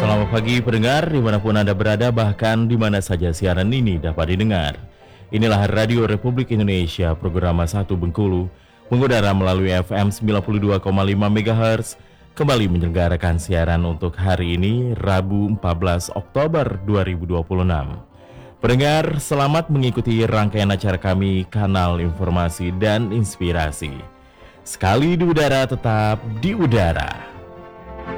Selamat pagi pendengar dimanapun Anda berada, bahkan di mana saja siaran ini dapat didengar. Inilah Radio Republik Indonesia, program 1 Bengkulu, mengudara melalui FM 92,5 MHz, kembali menyelenggarakan siaran untuk hari ini, Rabu 14 Oktober 2026. Pendengar, selamat mengikuti rangkaian acara kami, Kanal Informasi dan Inspirasi. Sekali di udara, tetap di udara.